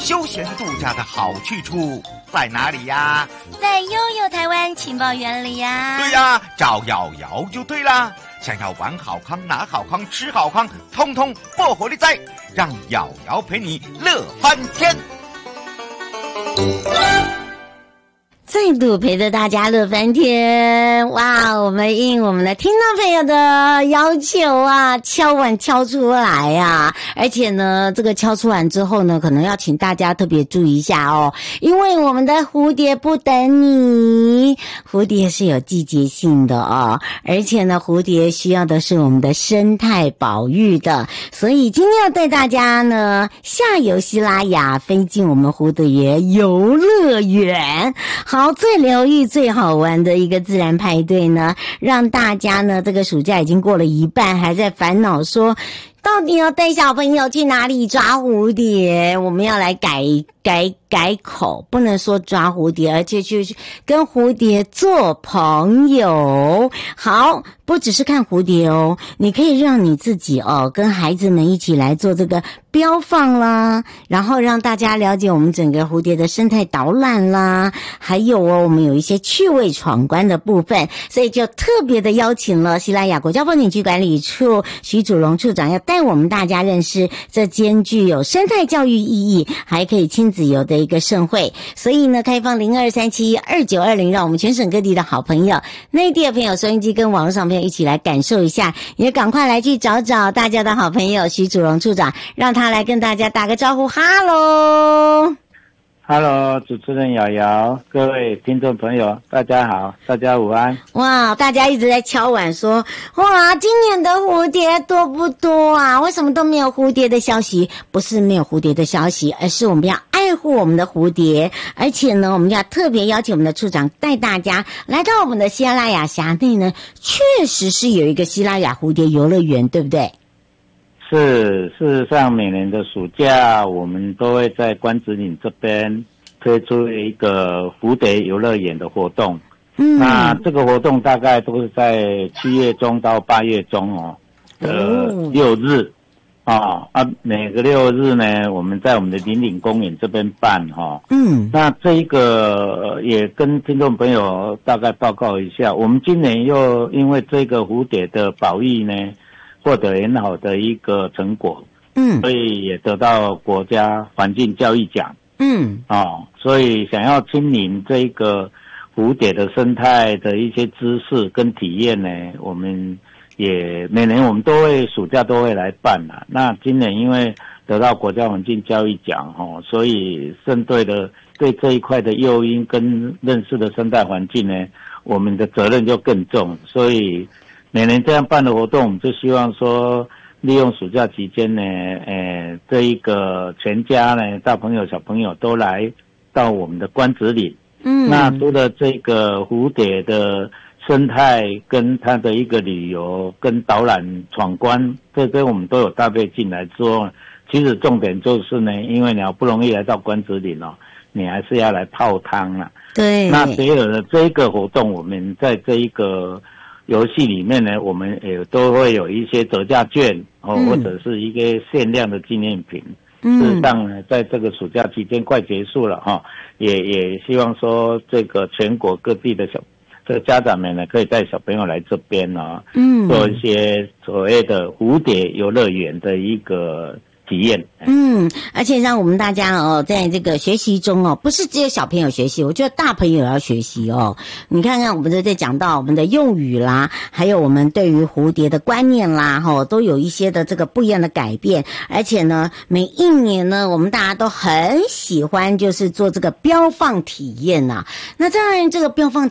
休闲度假的好去处在哪里呀？ 在悠悠台湾情报园里呀。 对呀，找瑶瑶就对啦。想要玩好康、拿好康、吃好康，通通不火力在，让瑶瑶陪你乐翻天。 再度陪着大家乐翻天，哇！我们应我们的听众朋友的要求啊，敲碗敲出来啊！而且呢，这个敲出完之后呢，可能要请大家特别注意一下哦，因为我们的蝴蝶不等你，蝴蝶是有季节性的哦，而且呢，蝴蝶需要的是我们的生态保育的，所以今天要带大家呢下游西拉雅，飞进我们蝴蝶游乐园。好，最疗愈、最好玩的一个自然派对呢，让大家呢这个暑假已经过了一半，还在烦恼说到底要带小朋友去哪里抓蝴蝶？我们要来改口，不能说抓蝴蝶，而且去跟蝴蝶做朋友。好，不只是看蝴蝶哦，你可以让你自己哦，跟孩子们一起来做这个标放啦，然后让大家了解我们整个蝴蝶的生态导览啦，还有哦，我们有一些趣味闯关的部分，所以就特别的邀请了西拉雅国家风景区管理处徐祖龙处长，要带我们大家认识这兼具有生态教育意义，还可以亲子游的一个盛会。所以呢，开放02372920，让我们全省各地的好朋友、内地的朋友、收音机跟网络上朋友一起来感受一下，也赶快来去找找大家的好朋友徐祖龙处长，让他来跟大家打个招呼。哈喽 Hello， 主持人瑶瑶，各位听众朋友，大家好，大家午安。 哇，大家一直在敲碗说，哇，今年的蝴蝶多不多啊？为什么都没有蝴蝶的消息？不是没有蝴蝶的消息，而是我们要爱护我们的蝴蝶，而且呢，我们要特别邀请我们的处长带大家来到我们的西拉雅辖内呢，确实是有一个西拉雅蝴蝶游乐园，对不对？ 是，事实上每年的暑假，我们都会在关子岭这边推出一个蝴蝶游乐园的活动。那这个活动大概都是在7月中到8月中6日每个6日呢，我们在我们的林岭公园这边办那这一个也跟听众朋友大概报告一下，我们今年又因为这个蝴蝶的保育呢，获得很好的一个成果，所以也得到国家环境教育奖，所以想要亲临这个蝴蝶的生态的一些知识跟体验呢，我们也每年我们都会暑假都会来办啦。那今年因为得到国家环境教育奖所以针对的对这一块的诱因跟认识的生态环境呢，我们的责任就更重，所以每年这样办的活动，我们就希望说，利用暑假期间呢，这一个全家呢，大朋友小朋友都来到我们的关子岭。那除了这个蝴蝶的生态跟它的一个旅游跟导览闯关，这边我们都有搭配进来之后，其实重点就是呢，因为你好不容易来到关子岭你还是要来泡汤啦。 对。 那结合了这一个活动，我们在这一个游戏里面呢，我们也都会有一些折价券或者是一个限量的纪念品。事实上呢，在这个暑假期间快结束了也希望说这个全国各地的这个家长们呢，可以带小朋友来这边做一些所谓的蝴蝶游乐园的一个体验。 而且让我们大家在这个学习中不是只有小朋友学习，我觉得大朋友也要学习你看看我们在讲到我们的用语啦，还有我们对于蝴蝶的观念啦都有一些的这个不一样的改变。而且呢，每一年呢，我们大家都很喜欢就是做这个标放体验那当然这个标放